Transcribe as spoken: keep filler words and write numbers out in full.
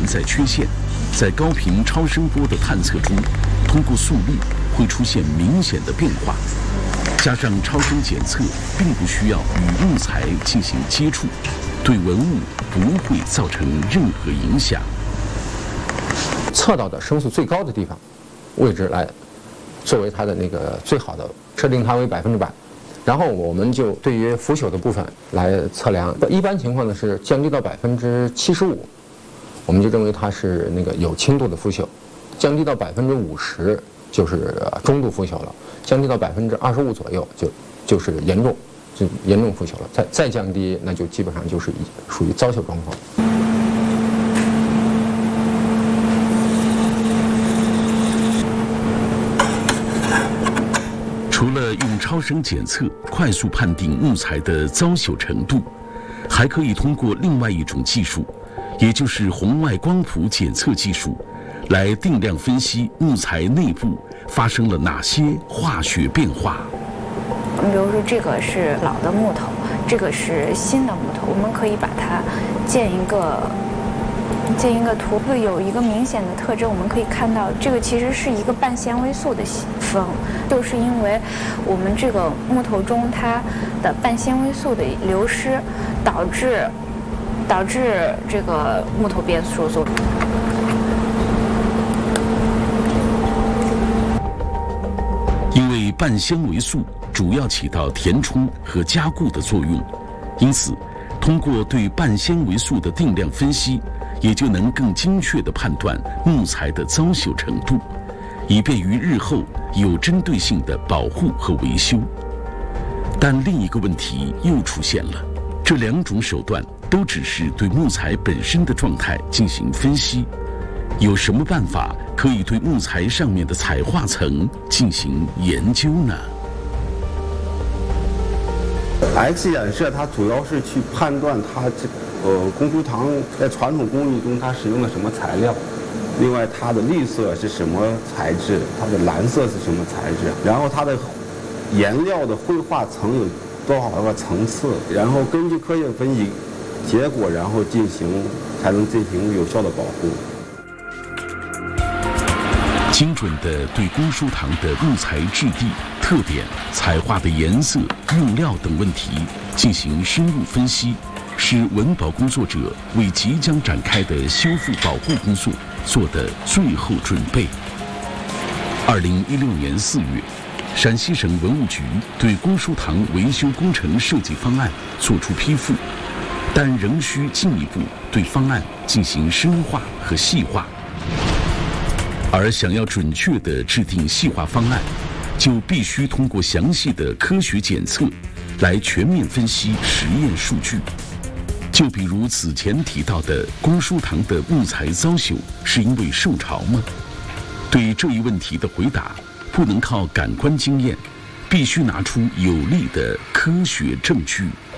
在缺陷，在高频超声波的探测中，通过速率会出现明显的变化。加上超声检测并不需要与木材进行接触，对文物不会造成任何影响。 测到的声速最高的地方位置来作为它的那个最好的，设定它为百分之百。然后我们就对于腐朽的部分来测量，一般情况呢是降低到百分之七十五，我们就认为它是那个有轻度的腐朽；降低到百分之五十就是中度腐朽了；降低到百分之二十五左右就就是严重，就严重腐朽了。再再降低，那就基本上就是属于糟朽状况。 除了用超声检测快速判定木材的糟朽程度，还可以通过另外一种技术，也就是红外光谱检测技术，来定量分析木材内部发生了哪些化学变化。 比如说，这个是老的木头，这个是新的木头，我们可以把它建一个。建一个图，会有一个明显的特征，我们可以看到，这个其实是一个半纤维素的风，就是因为我们这个木头中它的半纤维素的流失，导致导致这个木头变疏松。 因为半纤维素主要起到填充和加固的作用，因此通过对半纤维素的定量分析，也就能更精确地判断木材的糟朽程度，以便于日后有针对性的保护和维修。但另一个问题又出现了，这两种手段都只是对木材本身的状态进行分析，有什么办法可以对木材上面的彩画层进行研究呢？ X 衍射它主要是去判断它这呃公输堂在传统工艺中它使用了什么材料，另外它的绿色是什么材质，它的蓝色是什么材质，然后它的颜料的绘画层有多少个层次，然后根据科学分析结果，然后进行才能进行有效的保护。 精准地对公输堂的木材质地、特点、彩画的颜色、用料等问题进行深入分析，是文保工作者为即将展开的修复保护工作做的最后准备。二零一六年四月，陕西省文物局对公输堂维修工程设计方案作出批复，但仍需进一步对方案进行深化和细化。 而想要准确地制定细化方案，就必须通过详细的科学检测，来全面分析实验数据。就比如此前提到的公输堂的木材糟朽是因为受潮吗？对这一问题的回答，不能靠感官经验，必须拿出有力的科学证据。